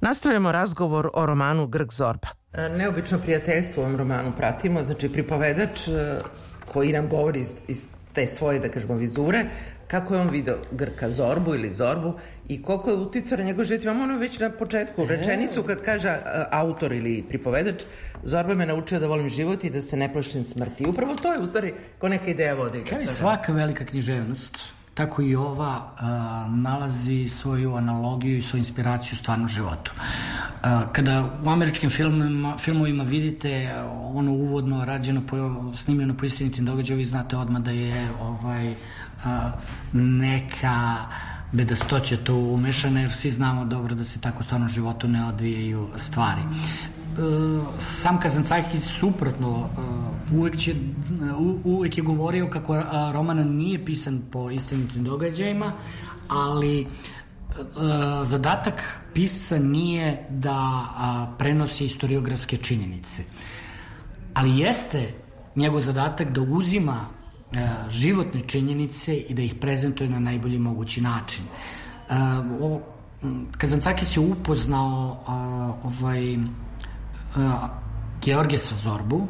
Nastavljamo razgovor o romanu Grk Zorba. Neobično prijateljstvo u ovom romanu pratimo, znači pripovedač koji nam govori iz te svoje, da kažemo, vizure, kako je on video Grka Zorbu ili Zorbu i koliko je uticao na njegov život. Imamo ono već na početku rečenicu kad kaže autor ili pripovedač: Zorba me naučio da volim život i da se ne plašim smrti. Upravo to je u stvari ko neka ideja vodi. Kao i svaka velika književnost, tako i ova nalazi svoju analogiju i svoju inspiraciju u stvarnom životu. Kada u američkim filmovima vidite ono uvodno rađeno, snimljeno po istinitim događaju, vi znate odmah da je neka bedastoća tu umešana, jer svi znamo dobro da se tako u stvarnom životu ne odvijaju stvari. Sam Kazancakis suprotno uvek je govorio kako roman nije pisan po istinitim događajima, ali zadatak pisca nije da prenosi istoriografske činjenice, ali jeste njegov zadatak da uzima životne činjenice i da ih prezentuje na najbolji mogući način. Kazancakis je upoznao Georgesa Zorbu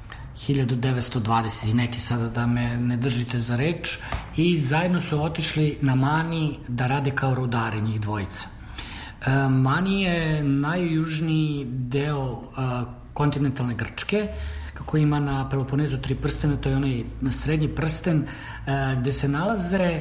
1920 i neki, sada da me ne držite za reč, i zajedno su otišli na Mani da rade kao rudari, njih dvojica. Mani je najjužniji deo kontinentalne Grčke, kako ima na Peloponezu 3 prstena, to je onaj srednji prsten, gde se nalaze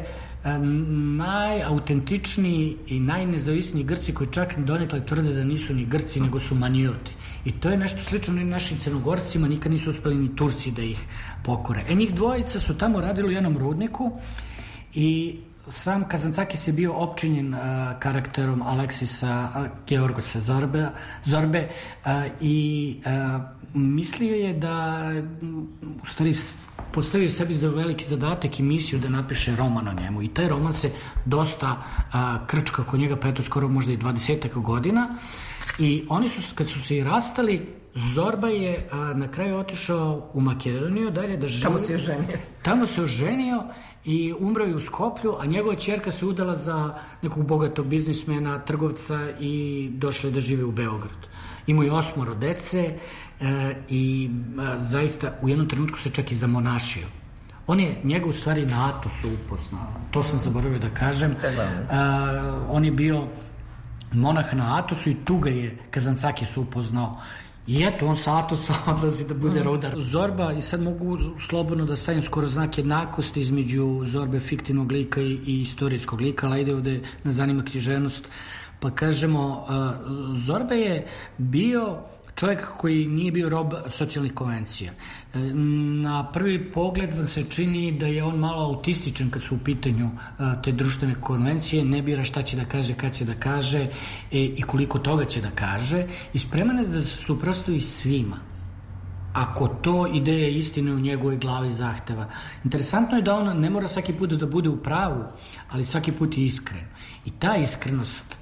najautentičniji i najnezavisniji Grci, koji čak donekle tvrde da nisu ni Grci, nego su Manioti. I to je nešto slično ni našim Crnogorcima, nikad nisu uspeli ni Turci da ih pokore. Njih dvojica su tamo radili u jednom rudniku i sam Kazancakis je bio opčinjen karakterom Aleksisa Georgosa Zorbe i mislio je da u stvari postavio sebi za veliki zadatak i misiju da napiše roman o njemu, i taj roman se dosta krčka oko njega, pa eto skoro možda i 20 godina. I oni su, kad su se i rastali, Zorba je na kraju otišao u Makedoniju dalje da živi. Tamo se oženio i umro je u Skoplju, a njegova ćerka se udala za nekog bogatog biznismena, trgovca, i došla je da žive u Beograd. Imao je 8 dece i zaista u jednom trenutku se čak i zamonašio. On je njega u stvari na Atosu upoznao, to sam zaboravio da kažem. On je bio monah na Atosu i tu ga je Kazancakis upoznao. I eto, on sa Atosa odlazi da bude rudar. Zorba, i sad mogu slobodno da stavim skoro znak jednakosti između Zorbe fiktivnog lika i istorijskog lika, ali ajde ovde nas zanima književnost, pa kažemo, Zorba je bio čovjek koji nije bio rob socijalnih konvencija. Na prvi pogled vam se čini da je on malo autističan kad su u pitanju te društvene konvencije, ne bira šta će da kaže, kad će da kaže i koliko toga će da kaže, i spreman je da se suprotstavi svima, ako to ideja istine u njegovoj glavi zahteva. Interesantno je da on ne mora svaki put da bude u pravu, ali svaki put je iskren. I ta iskrenost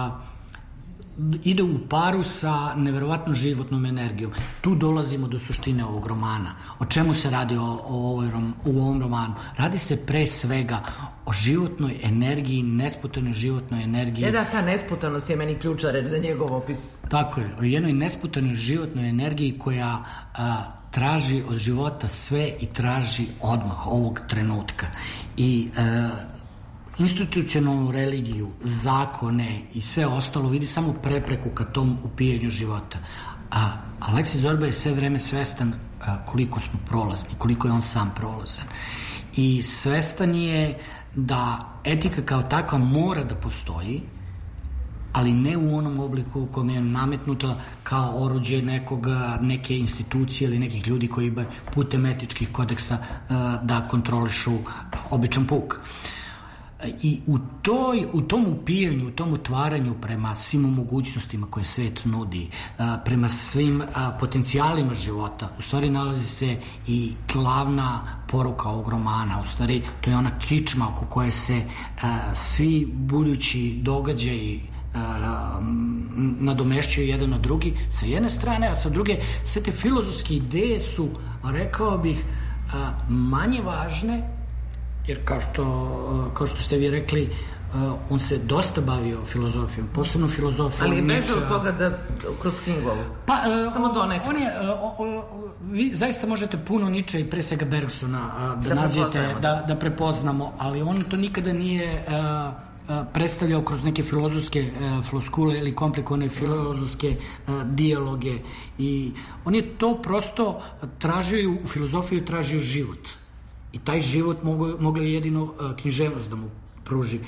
ide u paru sa neverovatnom životnom energijom. Tu dolazimo do suštine ovog romana. O čemu se radi u ovom romanu? Radi se pre svega o životnoj energiji, nesputanoj životnoj energiji. Ta nesputanost je meni ključna reč za njegov opis. Tako je, o jednoj nesputanoj životnoj energiji koja traži od života sve i traži odmah ovog trenutka. I institucionalnu religiju, zakone i sve ostalo vidi samo prepreku ka tom upijanju života. A Aleksis Zorba je sve vreme svestan koliko smo prolazni, koliko je on sam prolazan. I svestan je da etika kao takva mora da postoji, ali ne u onom obliku u kojem je nametnuta kao oruđe neke institucije ili nekih ljudi koji putem etičkih kodeksa da kontrolišu običan puk. I u tom upijanju, u tom otvaranju prema svim mogućnostima koje svet nudi, prema svim potencijalima života, u stvari nalazi se i glavna poruka ovog romana. U stvari to je ona kičma oko koje se svi budući događaji nadomešćuju jedan na drugi sa jedne strane, a sa druge sve te filozofske ideje su, rekao bih, manje važne, jer kao što ste vi rekli, on se dosta bavio filozofijom, posebno filozofijom. Ali je bežao od toga da kroz knjigovu? Pa, samo donekle. Vi zaista možete puno Nietzsche i pre svega Bergsona da nađete, da prepoznamo, ali on to nikada nije predstavljao kroz neke filozofske floskule ili komplikovane filozofske dijaloge, i on je to prosto tražio, u filozofiju tražio život, i taj život mogla je jedino književnost da mu pruži.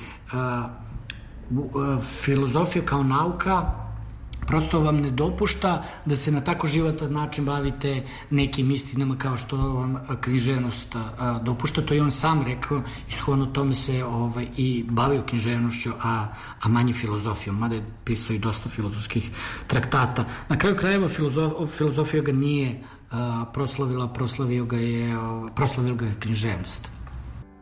Filozofija kao nauka prosto vam ne dopušta da se na tako životan način bavite nekim istinama kao što vam književnost dopušta. To je on sam rekao, ishodno tome se i bavio književnošću, a manje filozofijom, mada je pisao i dosta filozofskih traktata. Na kraju krajeva filozofija ga nije proslavila ga je književnost.